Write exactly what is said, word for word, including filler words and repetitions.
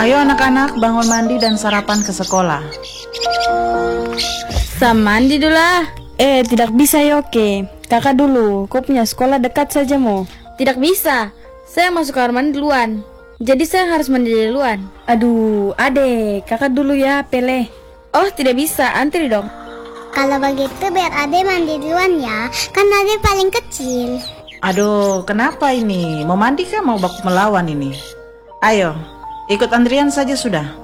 Ayo anak-anak bangun mandi dan sarapan ke sekolah. Sam mandi dulu lah. Eh, tidak bisa Yoke. Kakak dulu, kau punya sekolah dekat saja mo. Tidak bisa. Saya masuk kamar mandi duluan. Jadi saya harus mandi duluan. Aduh, adek, kakak dulu ya, Pele. Oh, tidak bisa. Antri dong. Kalau begitu biar Ade mandi duluan ya. Kan Ade paling kecil. Aduh, kenapa ini? Mau mandi kah mau baku melawan ini? Ayo, ikut antrian saja sudah.